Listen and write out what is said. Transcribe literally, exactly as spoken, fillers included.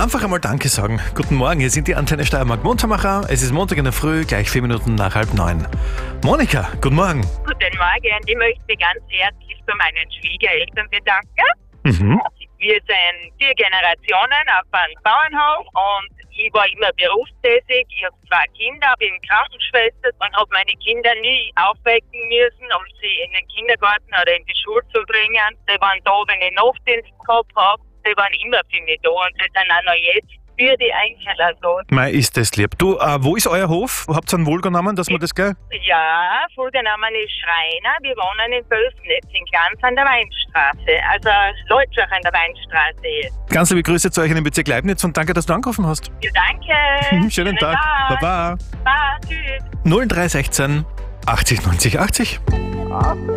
Einfach einmal Danke sagen. Guten Morgen, hier sind die Antenne Steiermark Muntermacher. Es ist Montag in der Früh, gleich vier Minuten nach halb neun. Monika, guten Morgen. Guten Morgen. Ich möchte mich ganz herzlich bei meinen Schwiegereltern bedanken. Mhm. Wir sind vier Generationen auf einem Bauernhof und ich war immer berufstätig. Ich habe zwei Kinder, bin Krankenschwester und habe meine Kinder nie aufwecken müssen, um sie in den Kindergarten oder in die Schule zu bringen. Die waren da, wenn ich Nachtdienst gehabt habe. Die waren immer für mich da und die sind auch noch jetzt für die Einkeller da. Mei, ist das lieb. Du, äh, wo ist euer Hof? Habt ihr einen wohlgenommen, dass wir das gell? Ja, vollgenommen ist Schreiner. Wir wohnen in Bösnitz, in Glanz an der Weinstraße. Also Leutschach an der Weinstraße jetzt. Ganz liebe Grüße zu euch in den Bezirk Leibniz und danke, dass du angerufen hast. Ja, danke. Schönen Tag. Baba. Baba, tschüss. null drei sechzehn achtzig neunzig achtzig.